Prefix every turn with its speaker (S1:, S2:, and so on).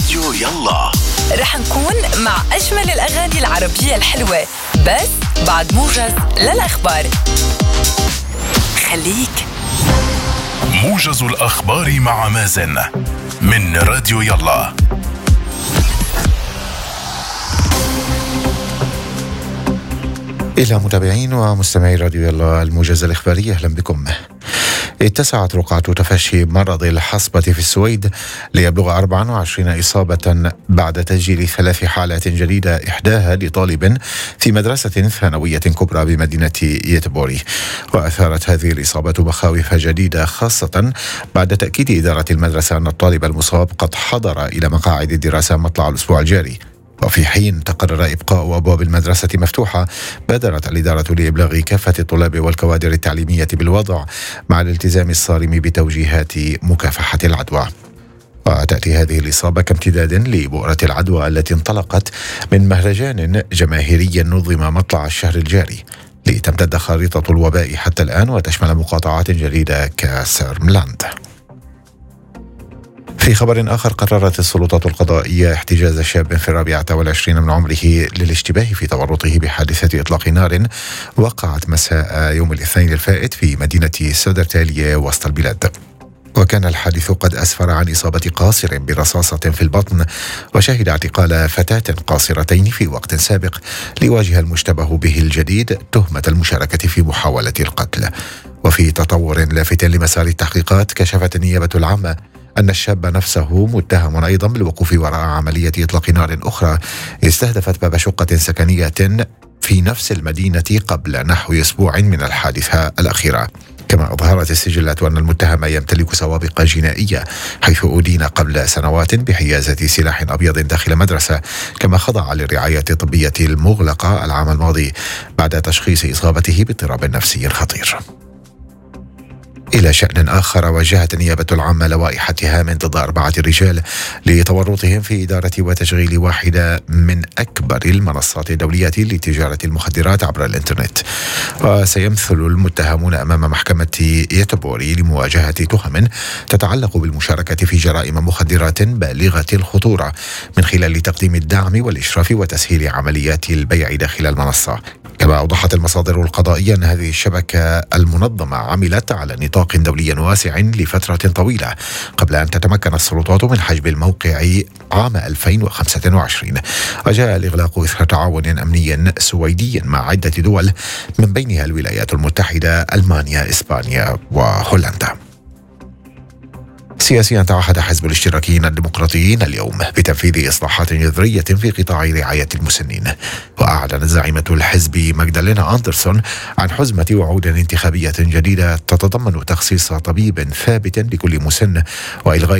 S1: راديو يلا
S2: رح نكون مع أجمل الأغاني العربية الحلوة، بس بعد موجز للأخبار. خليك
S1: موجز الأخبار مع مازن من راديو يلا.
S3: إلى متابعين ومستمعي راديو يلا الموجز الإخباري، أهلا بكم. اتسعت رقعة تفشي مرض الحصبة في السويد ليبلغ 24 إصابة بعد تسجيل 3 حالات جديدة، إحداها لطالب في مدرسة ثانوية كبرى بمدينة يتبوري. وأثارت هذه الإصابة مخاوف جديدة، خاصة بعد تأكيد إدارة المدرسة أن الطالب المصاب قد حضر إلى مقاعد الدراسة مطلع الأسبوع الجاري. وفي حين تقرر إبقاء أبواب المدرسة مفتوحة، بادرت الإدارة لإبلاغ كافة الطلاب والكوادر التعليمية بالوضع مع الالتزام الصارم بتوجيهات مكافحة العدوى. وتأتي هذه الإصابة كامتداد لبؤرة العدوى التي انطلقت من مهرجان جماهيري نظم مطلع الشهر الجاري، لتمتد خارطة الوباء حتى الآن وتشمل مقاطعات جديدة كسيرملاند. في خبر آخر، قررت السلطات القضائية احتجاز شاب في 24 من عمره للاشتباه في تورطه بحادثة إطلاق نار وقعت مساء يوم الاثنين الفائت في مدينة سودرتالية وسط البلاد. وكان الحادث قد أسفر عن إصابة قاصر برصاصة في البطن، وشهد اعتقال فتاة قاصرتين في وقت سابق ليواجه المشتبه به الجديد تهمة المشاركة في محاولة القتل. وفي تطور لافت لمسار التحقيقات، كشفت النيابة العامة أن الشاب نفسه متهم أيضا بالوقوف وراء عملية إطلاق نار أخرى استهدفت باب شقة سكنية في نفس المدينة قبل نحو أسبوع من الحادثة الأخيرة. كما أظهرت السجلات أن المتهم يمتلك سوابق جنائية، حيث أدين قبل سنوات بحيازة سلاح أبيض داخل مدرسة، كما خضع للرعاية الطبية المغلقة العام الماضي بعد تشخيص إصابته باضطراب نفسي خطير. إلى شأن آخر، وجهت النيابة العامة لوائح اتهام ضد 4 رجال لتورطهم في إدارة وتشغيل واحدة من أكبر المنصات الدولية لتجارة المخدرات عبر الإنترنت. وسيمثل المتهمون أمام محكمة يتبوري لمواجهة تهم تتعلق بالمشاركة في جرائم مخدرات بالغة الخطورة من خلال تقديم الدعم والإشراف وتسهيل عمليات البيع داخل المنصة. كما أوضحت المصادر القضائية أن هذه الشبكة المنظمة عملت على نطاق دولي واسع لفترة طويلة قبل أن تتمكن السلطات من حجب الموقع عام 2025. وجاء الإغلاق إثر تعاون أمني سويدي مع عدة دول من بينها الولايات المتحدة، ألمانيا، إسبانيا وهولندا. سياسيا، توحد حزب الاشتراكيين الديمقراطيين اليوم بتنفيذ إصلاحات جذرية في قطاع رعاية المسنين. وأعلنت زعيمة الحزب ماغدالينا أندرسون عن حزمة وعود انتخابية جديدة تتضمن تخصيص طبيب ثابت لكل مسن وإلغاء